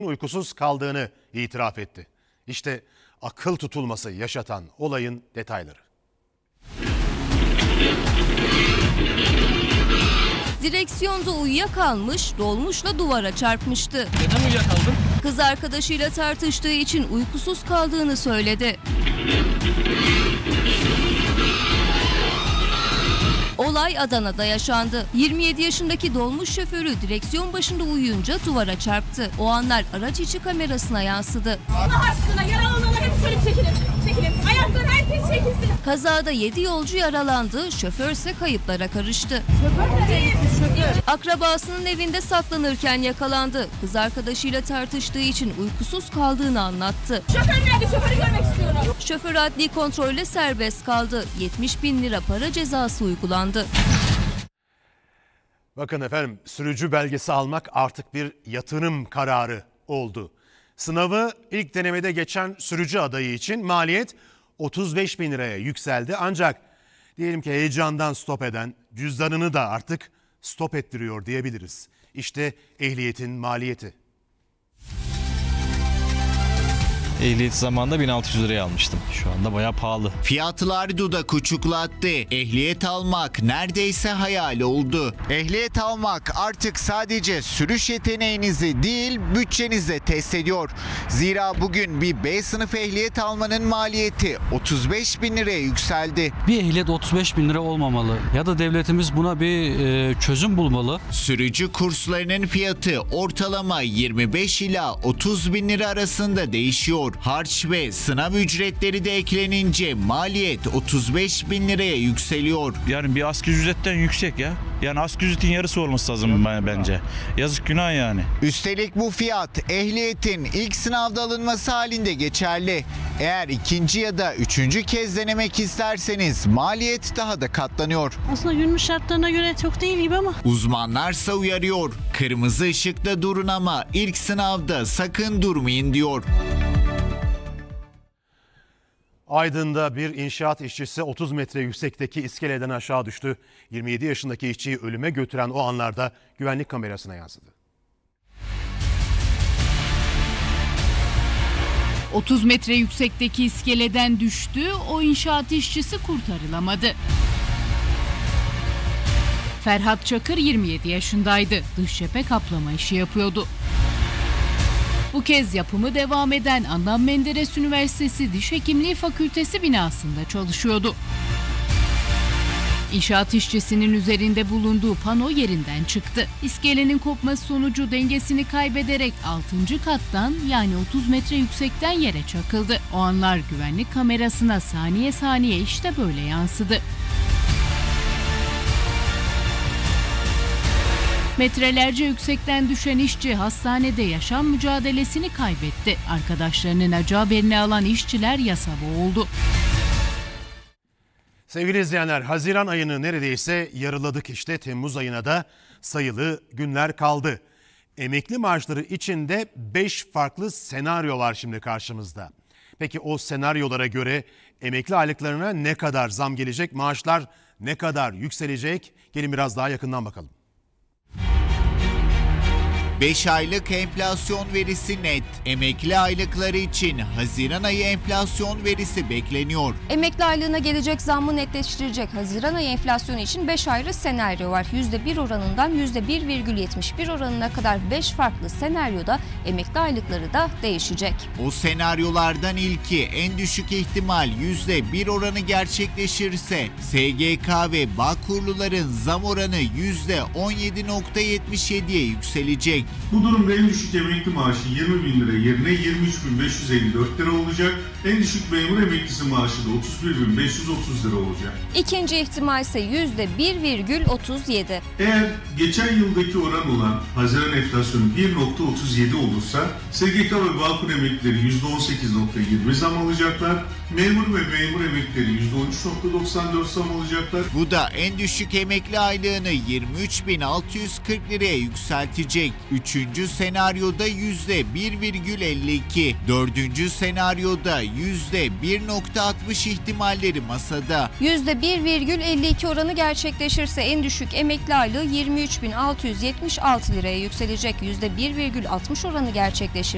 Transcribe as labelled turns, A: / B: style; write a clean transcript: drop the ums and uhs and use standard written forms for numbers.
A: uykusuz kaldığını itiraf etti. İşte akıl tutulması yaşatan olayın detayları.
B: Direksiyonda uyuyakalmış, dolmuşla duvara çarpmıştı.
C: Neden uyuyakaldın?
B: Kız arkadaşıyla tartıştığı için uykusuz kaldığını söyledi. Olay Adana'da yaşandı. 27 yaşındaki dolmuş şoförü direksiyon başında uyuyunca duvara çarptı. O anlar araç içi kamerasına yansıdı.
D: Allah aşkına yaralananlar hep şöyle çekilin. Çekilin. Ayakları herkes çekilsin.
B: Kazada 7 yolcu yaralandı, şoför ise kayıplara karıştı.
D: Şoför nereye gitti şoför?
B: Akrabasının evinde saklanırken yakalandı. Kız arkadaşıyla tartıştığı için uykusuz kaldığını anlattı.
D: Şoför nerede? Şoförü görmek istiyorum.
B: Şoför adli kontrolle serbest kaldı. 70.000 lira para cezası uygulandı.
A: Bakın efendim, sürücü belgesi almak artık bir yatırım kararı oldu. Sınavı ilk denemede geçen sürücü adayı için maliyet 35.000 liraya yükseldi. Ancak diyelim ki heyecandan stop eden cüzdanını da artık stop ettiriyor diyebiliriz. İşte ehliyetin maliyeti.
C: Ehliyet zamanında 1600 liraya almıştım. Şu anda bayağı pahalı.
E: Fiyatlar dudak uçuklattı. Ehliyet almak neredeyse hayal oldu. Ehliyet almak artık sadece sürüş yeteneğinizi değil, bütçenizi test ediyor. Zira bugün bir B sınıf ehliyet almanın maliyeti 35.000 liraya yükseldi.
F: Bir ehliyet 35.000 lira olmamalı ya da devletimiz buna bir çözüm bulmalı.
E: Sürücü kurslarının fiyatı ortalama 25 ila 30 bin lira arasında değişiyor. Harç ve sınav ücretleri de eklenince maliyet 35.000 liraya yükseliyor.
G: Yani bir asgari ücretten yüksek ya. Yani asgari ücretin yarısı olması lazım bence. Yazık, günah yani.
E: Üstelik bu fiyat ehliyetin ilk sınavda alınması halinde geçerli. Eğer ikinci ya da üçüncü kez denemek isterseniz maliyet daha da katlanıyor.
H: Aslında günümüz şartlarına göre çok değil gibi ama.
E: Uzmanlarsa uyarıyor. Kırmızı ışıkta durun ama ilk sınavda sakın durmayın diyor.
A: Aydın'da bir inşaat işçisi 30 metre yüksekteki iskeleden aşağı düştü. 27 yaşındaki işçiyi ölüme götüren o anlarda güvenlik kamerasına yansıdı.
I: 30 metre yüksekteki iskeleden düştü, o inşaat işçisi kurtarılamadı. Ferhat Çakır 27 yaşındaydı. Dış cephe kaplama işi yapıyordu. Bu kez yapımı devam eden Adnan Menderes Üniversitesi Diş Hekimliği Fakültesi binasında çalışıyordu. İnşaat işçisinin üzerinde bulunduğu pano yerinden çıktı. İskelenin kopması sonucu dengesini kaybederek 6. kattan yani 30 metre yüksekten yere çakıldı. O anlar güvenlik kamerasına saniye saniye işte böyle yansıdı. Metrelerce yüksekten düşen işçi hastanede yaşam mücadelesini kaybetti. Arkadaşlarının acı haberini alan işçiler yasa boğuldu.
A: Sevgili izleyenler, Haziran ayını neredeyse yarıladık işte. Temmuz ayına da sayılı günler kaldı. Emekli maaşları içinde 5 farklı senaryo var şimdi karşımızda. Peki o senaryolara göre emekli aylıklarına ne kadar zam gelecek, maaşlar ne kadar yükselecek? Gelin biraz daha yakından bakalım.
E: 5 aylık enflasyon verisi net. Emekli aylıkları için Haziran ayı enflasyon verisi bekleniyor.
B: Emekli aylığına gelecek zammı netleştirecek Haziran ayı enflasyonu için 5 ayrı senaryo var. %1 oranından %1,71 oranına kadar 5 farklı senaryoda emekli aylıkları da değişecek.
E: O senaryolardan ilki en düşük ihtimal %1 oranı gerçekleşirse SGK ve Bağkurluların zam oranı %17,77'ye yükselecek.
J: Bu durumda en düşük emekli maaşı 20 bin lira yerine 23.554 lira olacak. En düşük memur emeklisi maaşı da 31.530 lira olacak.
B: İkinci ihtimal ise %1,37.
J: Eğer geçen yıldaki oran olan Haziran enflasyonu 1,37 olursa SGK ve Bağkur emeklileri %18,20 zam alacaklar. Memur ve memur emeklileri %13,94 zam alacaklar.
E: Bu da en düşük emekli aylığını 23.640 liraya yükseltecek. Üçüncü senaryoda %1,52. Dördüncü senaryoda %1,60 ihtimalleri masada.
B: %1,52 oranı gerçekleşirse en düşük emekli aylığı 23.676 liraya yükselecek. %1,60 oranı gerçekleşirse